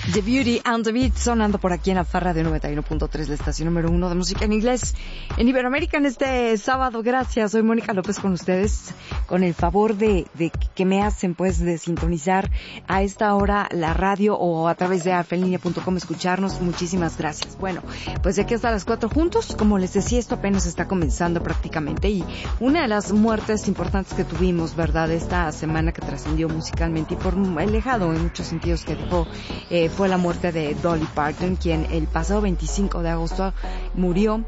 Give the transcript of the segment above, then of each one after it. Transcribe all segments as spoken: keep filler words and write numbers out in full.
The Beauty and the Beat sonando por aquí en Afarra de noventa y uno punto tres, la estación número uno de música en inglés en Iberoamérica en este sábado. Gracias, soy Mónica López con ustedes, con el favor de, de que me hacen pues de sintonizar a esta hora la radio o a través de arfelinea punto com escucharnos. Muchísimas gracias. Bueno, pues de aquí hasta las cuatro juntos, como les decía, esto apenas está comenzando prácticamente, y una de las muertes importantes que tuvimos, verdad, esta semana que trascendió musicalmente y por el legado en muchos sentidos que dejó, eh, fue la muerte de Dolly Parton, quien el pasado veinticinco de agosto murió,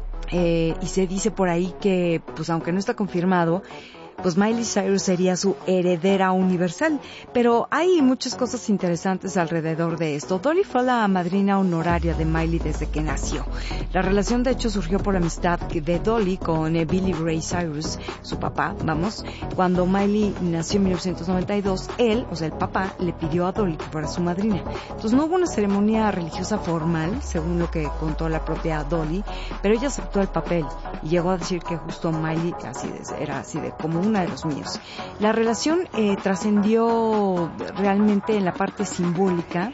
eh, y se dice por ahí que, pues aunque no está confirmado, pues Miley Cyrus sería su heredera universal. Pero hay muchas cosas interesantes alrededor de esto. Dolly fue la madrina honoraria de Miley desde que nació. La relación, de hecho, surgió por la amistad de Dolly con eh, Billy Ray Cyrus, su papá, vamos. Cuando Miley nació en mil novecientos noventa y dos, él, o sea, el papá, le pidió a Dolly que fuera su madrina. Entonces no hubo una ceremonia religiosa formal, según lo que contó la propia Dolly, pero ella aceptó el papel y llegó a decir que justo Miley así de, era así de como una de los míos. La relación eh, trascendió realmente en la parte simbólica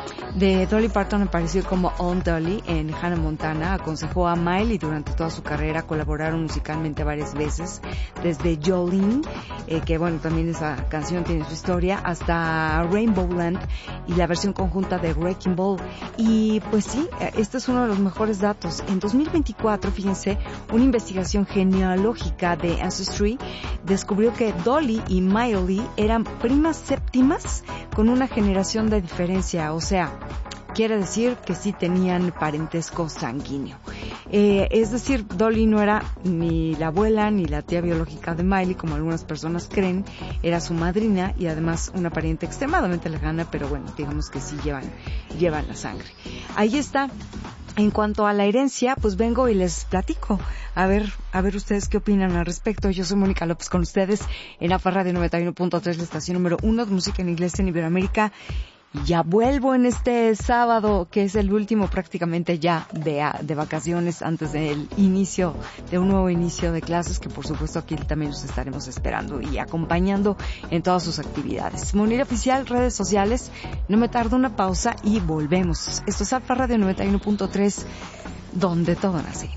de Dolly Parton, apareció como Aunt Dolly en Hannah Montana. Aconsejó a Miley durante toda su carrera, colaboraron musicalmente varias veces, desde Jolene, eh, que bueno, también esa canción tiene su historia, hasta Rainbow Land y la versión conjunta de Wrecking Ball. Y pues sí, este es uno de los mejores datos. En dos mil veinticuatro, fíjense, una investigación genealógica de Ancestry descubrió que Dolly y Miley eran primas séptimas con una generación de diferencia, o sea, quiere decir que sí tenían parentesco sanguíneo. Eh, es decir, Dolly no era ni la abuela ni la tía biológica de Miley, como algunas personas creen, era su madrina y además una pariente extremadamente lejana, pero bueno, digamos que sí llevan, llevan la sangre. Ahí está. En cuanto a la herencia, pues vengo y les platico. A ver, a ver ustedes qué opinan al respecto. Yo soy Mónica López con ustedes en Afarra de noventa y uno punto tres, la estación número uno de música en inglés en Iberoamérica. Y ya vuelvo en este sábado, que es el último prácticamente ya de, de vacaciones antes del inicio, de un nuevo inicio de clases, que por supuesto aquí también los estaremos esperando y acompañando en todas sus actividades. Monira Oficial, redes sociales, no me tardo una pausa y volvemos. Esto es Alfa Radio noventa y uno punto tres, donde todo nace.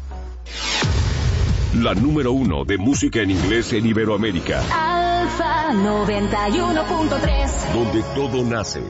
La número uno de música en inglés en Iberoamérica. Alfa noventa y uno punto tres. Donde todo nace.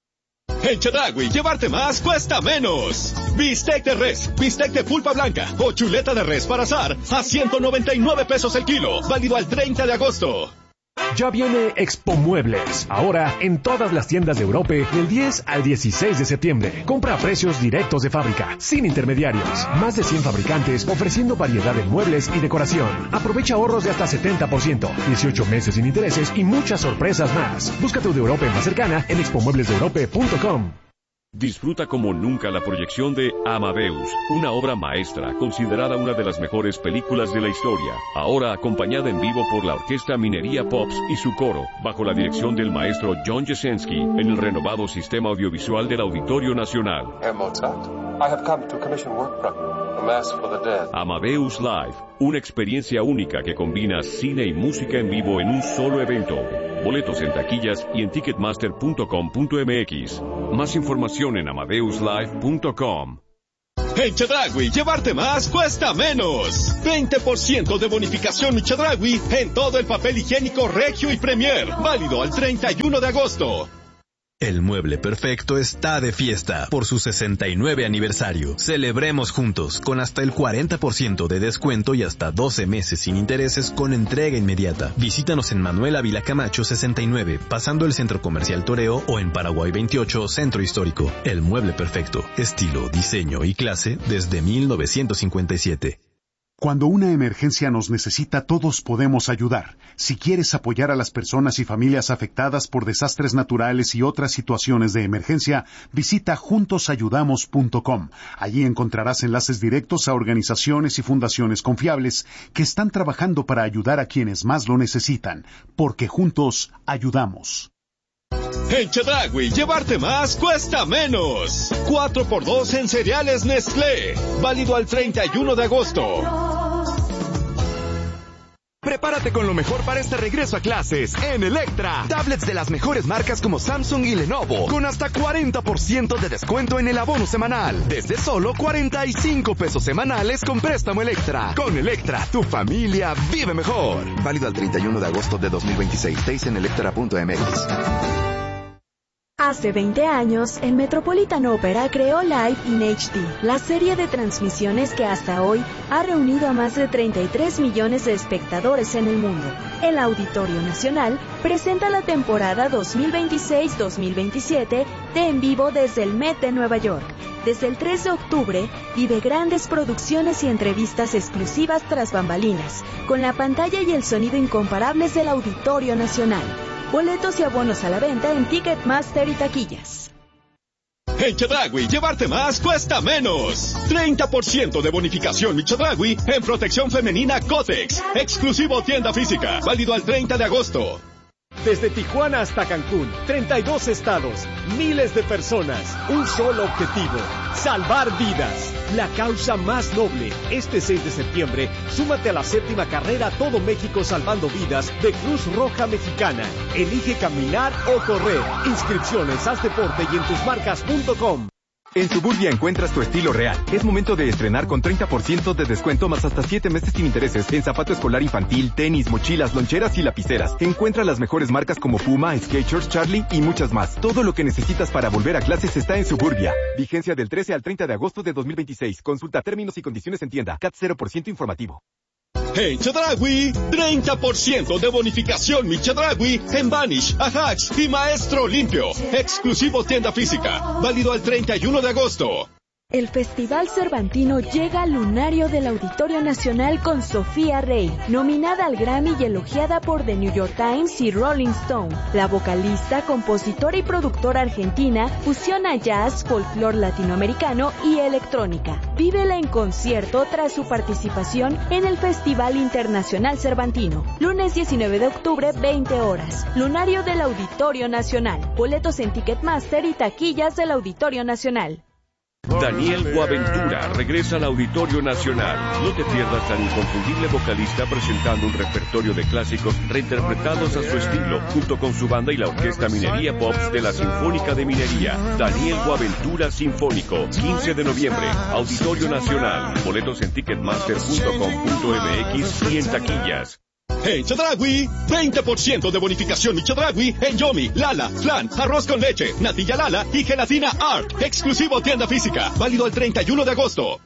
En Chedraui, llevarte más cuesta menos. Bistec de res, bistec de pulpa blanca o chuleta de res para asar a ciento noventa y nueve pesos el kilo. Válido al treinta de agosto. Ya viene Expo Muebles, ahora en todas las tiendas de Europa del diez al dieciséis de septiembre. Compra a precios directos de fábrica, sin intermediarios. Más de cien fabricantes ofreciendo variedad de muebles y decoración. Aprovecha ahorros de hasta setenta por ciento, dieciocho meses sin intereses y muchas sorpresas más. Busca tu de Europa más cercana en expo muebles de europa punto com. Disfruta como nunca la proyección de Amadeus, una obra maestra considerada una de las mejores películas de la historia, ahora acompañada en vivo por la Orquesta Minería Pops y su coro, bajo la dirección del maestro John Jesensky, en el renovado sistema audiovisual del Auditorio Nacional. Herr Mozart, I have come to commission work from you, A Mass for the Dead. Amadeus Live, una experiencia única que combina cine y música en vivo en un solo evento. Boletos en taquillas y en ticketmaster punto com punto m x. Más información en amadeus live punto com. En Chedraui, llevarte más cuesta menos. veinte por ciento de bonificación en Chedraui en todo el papel higiénico Regio y Premier. Válido al treinta y uno de agosto. El Mueble Perfecto está de fiesta por su sesenta y nueve aniversario. Celebremos juntos con hasta el cuarenta por ciento de descuento y hasta doce meses sin intereses con entrega inmediata. Visítanos en Manuel Ávila Camacho sesenta y nueve, pasando el Centro Comercial Toreo, o en Paraguay veintiocho, Centro Histórico. El Mueble Perfecto, estilo, diseño y clase desde mil novecientos cincuenta y siete. Cuando una emergencia nos necesita, todos podemos ayudar. Si quieres apoyar a las personas y familias afectadas por desastres naturales y otras situaciones de emergencia, visita juntos ayudamos punto com. Allí encontrarás enlaces directos a organizaciones y fundaciones confiables que están trabajando para ayudar a quienes más lo necesitan, porque juntos ayudamos. En Chedraui, llevarte más cuesta menos. cuatro por dos en cereales Nestlé. Válido al treinta y uno de agosto. Prepárate con lo mejor para este regreso a clases en Electra. Tablets de las mejores marcas como Samsung y Lenovo, con hasta cuarenta por ciento de descuento en el abono semanal. Desde solo cuarenta y cinco pesos semanales con préstamo Electra. Con Electra, tu familia vive mejor. Válido al treinta y uno de agosto de dos mil veintiséis. Days en electra punto m x. Hace veinte años, el Metropolitan Opera creó Live in H D, la serie de transmisiones que hasta hoy ha reunido a más de treinta y tres millones de espectadores en el mundo. El Auditorio Nacional presenta la temporada dos mil veintiséis dos mil veintisiete de En Vivo desde el Met de Nueva York. Desde el tres de octubre, vive grandes producciones y entrevistas exclusivas tras bambalinas, con la pantalla y el sonido incomparables del Auditorio Nacional. Boletos y abonos a la venta en Ticketmaster y taquillas. En Chedraui, llevarte más cuesta menos. treinta por ciento de bonificación Chedraui en protección femenina Cotex. Exclusivo tienda física. Válido al treinta de agosto. Desde Tijuana hasta Cancún, treinta y dos estados, miles de personas, un solo objetivo, salvar vidas. La causa más noble. Este seis de septiembre, súmate a la séptima carrera Todo México Salvando Vidas de Cruz Roja Mexicana. Elige caminar o correr. Inscripciones, haz deporte y en tus marcas punto com. En Suburbia encuentras tu estilo real. Es momento de estrenar con treinta por ciento de descuento más hasta siete meses sin intereses en zapato escolar infantil, tenis, mochilas, loncheras y lapiceras. Encuentra las mejores marcas como Puma, Skechers, Charlie y muchas más. Todo lo que necesitas para volver a clases está en Suburbia. Vigencia del trece al treinta de agosto de dos mil veintiséis. Consulta términos y condiciones en tienda. C A T cero por ciento informativo. En Chedraui, treinta por ciento de bonificación mi Chedraui en Vanish, Ajax y Maestro Limpio. Exclusivo tienda física. Válido al treinta y uno de agosto. El Festival Cervantino llega al lunario del Auditorio Nacional con Sofía Rey, nominada al Grammy y elogiada por The New York Times y Rolling Stone. La vocalista, compositora y productora argentina fusiona jazz, folclore latinoamericano y electrónica. Vívela en concierto tras su participación en el Festival Internacional Cervantino. Lunes diecinueve de octubre, veinte horas. Lunario del Auditorio Nacional. Boletos en Ticketmaster y taquillas del Auditorio Nacional. Daniel Boaventura regresa al Auditorio Nacional. No te pierdas al inconfundible vocalista presentando un repertorio de clásicos reinterpretados a su estilo, junto con su banda y la Orquesta Minería Pops de la Sinfónica de Minería. Daniel Boaventura Sinfónico, quince de noviembre, Auditorio Nacional. Boletos en ticketmaster punto com punto m x y en taquillas. En Chedraui, veinte por ciento de bonificación mi Chedraui en Yomi, Lala, Flan, arroz con leche, natilla Lala y gelatina Art. Exclusivo tienda física. Válido el treinta y uno de agosto.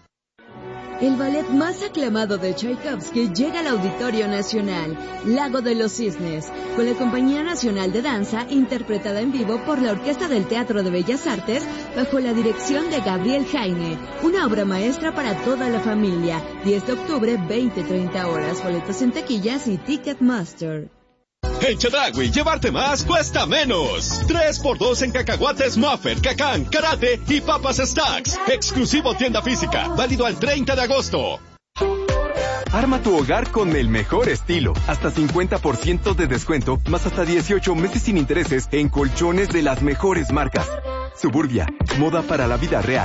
El ballet más aclamado de Tchaikovsky llega al Auditorio Nacional, Lago de los Cisnes, con la Compañía Nacional de Danza, interpretada en vivo por la Orquesta del Teatro de Bellas Artes, bajo la dirección de Gabriel Jaime. Una obra maestra para toda la familia. diez de octubre, veinte treinta horas. Boletos en taquillas y Ticketmaster. En Chedraui, llevarte más cuesta menos. tres por dos en cacahuates Muffet, Cacán, Karate y papas Stacks. Exclusivo tienda física. Válido al treinta de agosto. Arma tu hogar con el mejor estilo. Hasta cincuenta por ciento de descuento, más hasta dieciocho meses sin intereses en colchones de las mejores marcas. Suburbia, moda para la vida real.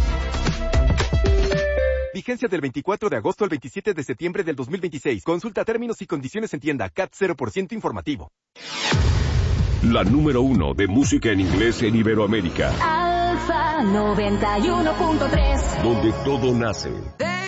Vigencia del veinticuatro de agosto al veintisiete de septiembre del dos mil veintiséis. Consulta términos y condiciones en tienda. C A T cero por ciento informativo. La número uno de música en inglés en Iberoamérica. Alfa noventa y uno punto tres. Donde todo nace.